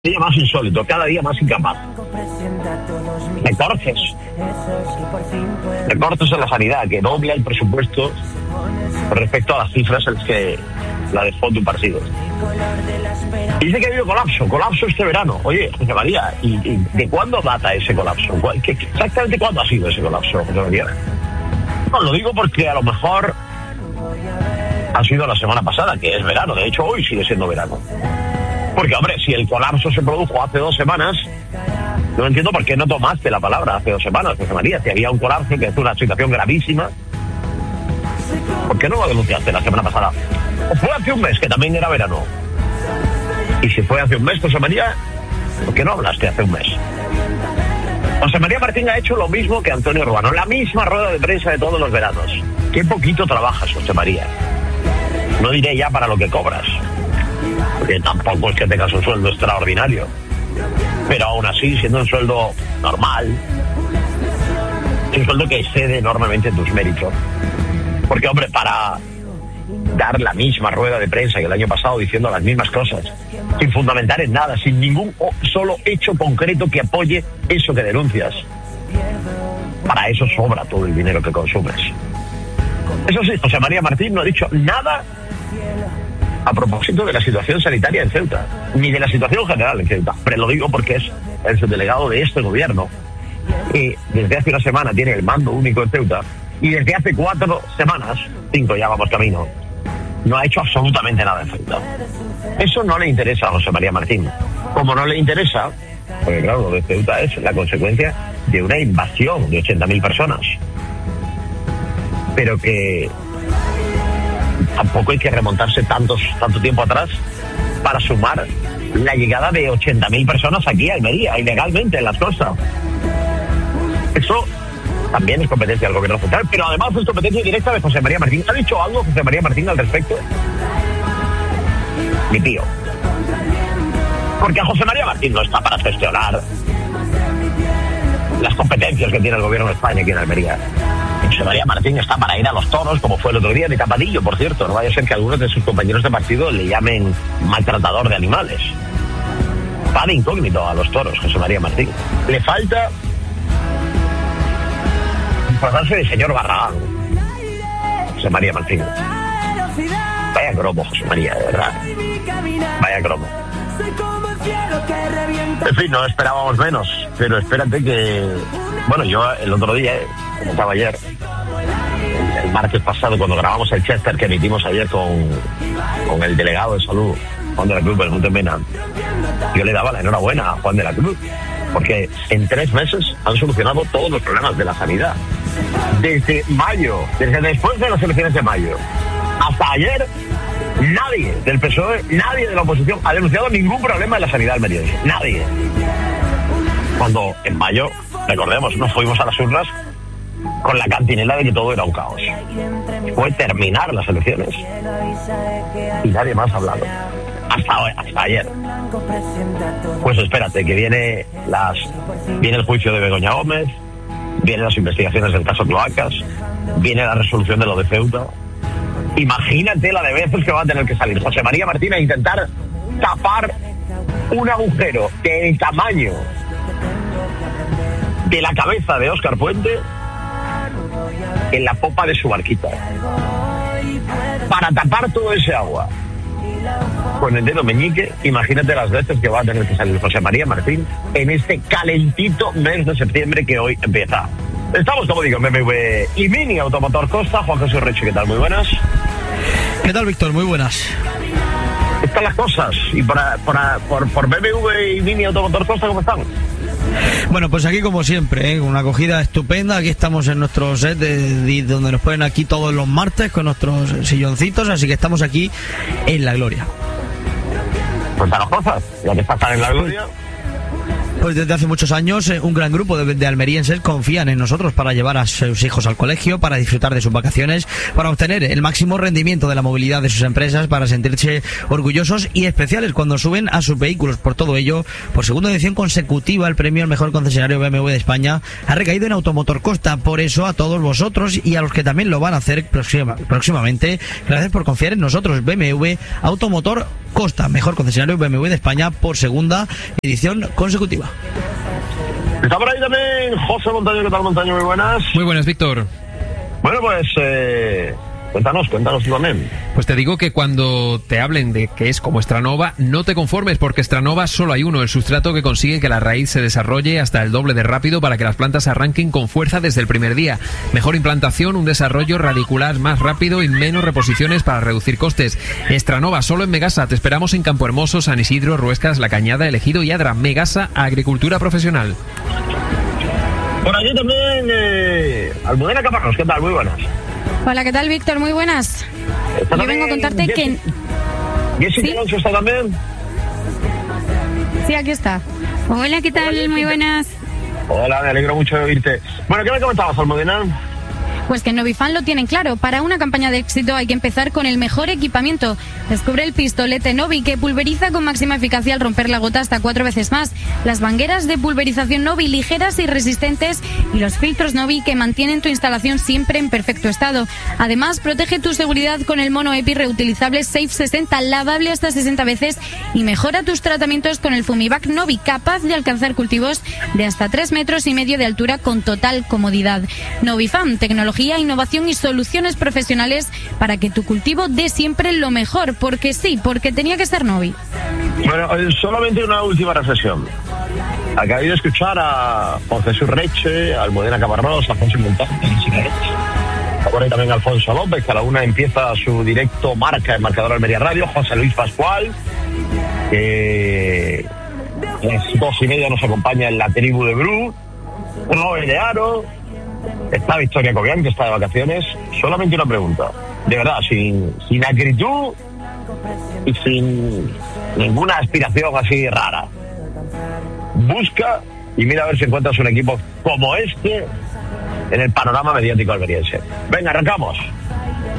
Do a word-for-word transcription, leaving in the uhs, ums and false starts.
día más insólito, cada día más incapaz. Recortes. Recortes en la sanidad, que dobla el presupuesto respecto a las cifras en las que la dejó tu partido. Y dice que ha habido colapso, colapso este verano. Oye, José María, ¿y, y de cuándo data ese colapso? ¿Qué, exactamente cuándo ha sido ese colapso, José María? No, lo digo porque a lo mejor ha sido la semana pasada, que es verano. De hecho, hoy sigue siendo verano. Porque, hombre, si el colapso se produjo hace dos semanas, no entiendo por qué no tomaste la palabra hace dos semanas, José María. Si había un colapso, que es una situación gravísima, ¿por qué no lo denunciaste la semana pasada? O fue hace un mes, que también era verano. Y si fue hace un mes, José María, ¿por qué no hablaste hace un mes? José María Martín ha hecho lo mismo que Antonio Ruano, la misma rueda de prensa de todos los veranos. Qué poquito trabajas, José María. No diré ya para lo que cobras, porque tampoco es que tengas un sueldo extraordinario, pero aún así, siendo un sueldo normal, es un sueldo que excede enormemente tus méritos. Porque, hombre, para dar la misma rueda de prensa que el año pasado, diciendo las mismas cosas, sin fundamentar en nada, sin ningún solo hecho concreto que apoye eso que denuncias, para eso sobra todo el dinero que consumes. Eso sí, José María Martín no ha dicho nada a propósito de la situación sanitaria en Ceuta, ni de la situación general en Ceuta. Pero lo digo porque es el subdelegado de este gobierno, que desde hace una semana tiene el mando único en Ceuta, y desde hace cuatro semanas, cinco ya vamos camino, no ha hecho absolutamente nada en Ceuta. Eso no le interesa a José María Martín. Como no le interesa, porque claro, lo de Ceuta es la consecuencia de una invasión de ochenta mil personas. Pero que tampoco hay que remontarse tantos, tanto tiempo atrás para sumar la llegada de ochenta mil personas aquí a Almería, ilegalmente en las costas. Eso también es competencia del gobierno central, pero además es competencia directa de José María Martín. ¿Ha dicho algo José María Martín al respecto? Mi tío. Porque a José María Martín no está para gestionar las competencias que tiene el gobierno de España aquí en Almería. José María Martín está para ir a los toros, como fue el otro día de Tapadillo, por cierto. No vaya a ser que algunos de sus compañeros de partido le llamen maltratador de animales. Va de incógnito a los toros, José María Martín. Le falta pasarse de señor Barragán, José María Martín. Vaya cromo, José María, de verdad. Vaya cromo. En fin, no esperábamos menos, pero espérate que... Bueno, yo el otro día, como estaba ayer, el martes pasado, cuando grabamos el Chester que emitimos ayer con, con el delegado de salud, Juan de la Cruz, Belmonte Mena, yo le daba la enhorabuena a Juan de la Cruz, porque en tres meses han solucionado todos los problemas de la sanidad. Desde mayo, desde después de las elecciones de mayo, hasta ayer, nadie del P S O E, nadie de la oposición ha denunciado ningún problema en la sanidad almeriense. Nadie. Cuando en mayo, recordemos, nos fuimos a las urnas con la cantinela de que todo era un caos. Fue terminar las elecciones y nadie más ha hablado. Hasta hoy, hasta ayer. Pues espérate, que viene las viene el juicio de Begoña Gómez, vienen las investigaciones del caso Cloacas, viene la resolución de lo de Ceuta. Imagínate la de veces que va a tener que salir José María Martín a intentar tapar un agujero del tamaño de la cabeza de Óscar Puente en la popa de su barquita, para tapar todo ese agua con el dedo meñique. Imagínate las veces que va a tener que salir José María Martín en este calentito mes de septiembre que hoy empieza. Estamos, como digo, en B M W y Mini Automotor Costa. Juan José Reche, ¿qué tal? Muy buenas. ¿Qué tal, Víctor? Muy buenas. Están las cosas. ¿Y por, por, por, por B M W y Mini Automotor Costa cómo están? Bueno, pues aquí como siempre, ¿eh? Con una acogida estupenda. Aquí estamos en nuestro set de, de, donde nos ponen aquí todos los martes con nuestros silloncitos, así que estamos aquí en la gloria. Pues a las cosas, ya que estás en la gloria. Pues desde hace muchos años eh, un gran grupo de, de almerienses confían en nosotros para llevar a sus hijos al colegio, para disfrutar de sus vacaciones, para obtener el máximo rendimiento de la movilidad de sus empresas, para sentirse orgullosos y especiales cuando suben a sus vehículos. Por todo ello, por segunda edición consecutiva, el premio al mejor concesionario B M W de España ha recaído en Automotor Costa. Por eso, a todos vosotros y a los que también lo van a hacer próxima, próximamente, gracias por confiar en nosotros. B M W Automotor Costa, mejor concesionario B M W de España por segunda edición consecutiva. Está por ahí también José Montaño. ¿Qué tal, Montaño? Muy buenas. Muy buenas, Víctor. Bueno, pues eh, cuéntanos, cuéntanos tú también. Pues te digo que cuando te hablen de que es como Stranova, no te conformes, porque Stranova solo hay uno, el sustrato que consigue que la raíz se desarrolle hasta el doble de rápido para que las plantas arranquen con fuerza desde el primer día. Mejor implantación, un desarrollo radicular más rápido y menos reposiciones para reducir costes. Stranova solo en Megasa. Te esperamos en Campo Hermoso, San Isidro, Ruescas, La Cañada, El Ejido y Adra. Megasa, Agricultura Profesional. Por aquí también eh, Almudena Caparrós. ¿Qué tal? Muy buenas. Hola, ¿qué tal, Víctor? Muy buenas. Yo vengo a contarte que... ¿Jessy ¿Sí? Alonso está también? Sí, aquí está. Hola, ¿qué tal? Muy buenas. Hola, me alegro mucho de oírte. Bueno, ¿qué me comentabas, Almudena? Pues que en Novifan lo tienen claro. Para una campaña de éxito hay que empezar con el mejor equipamiento. Descubre el pistolete Novi, que pulveriza con máxima eficacia al romper la gota hasta cuatro veces más. Las mangueras de pulverización Novi, ligeras y resistentes, y los filtros Novi, que mantienen tu instalación siempre en perfecto estado. Además, protege tu seguridad con el mono EPI reutilizable Safe sesenta, lavable hasta sesenta veces, y mejora tus tratamientos con el Fumivac Novi, capaz de alcanzar cultivos de hasta tres metros y medio de altura con total comodidad. Novifan, tecnología, innovación y soluciones profesionales para que tu cultivo dé siempre lo mejor, porque sí, porque tenía que ser Novi. Bueno, solamente una última reflexión. Acabé de escuchar a Juan Jesús Reche, a Almudena Caparrós, a José Montaño, por ahí también Alfonso López, que a la una empieza su directo Marca en Marcador Almería Radio, José Luis Pascual, que a las dos y media nos acompaña en la tribu de Bru, Robert de Aro, está Victoria Cobian, que está de vacaciones. Solamente una pregunta, de verdad, sin, sin acritud y sin ninguna aspiración así rara. Busca y mira a ver si encuentras un equipo como este en el panorama mediático almeriense. Venga, arrancamos.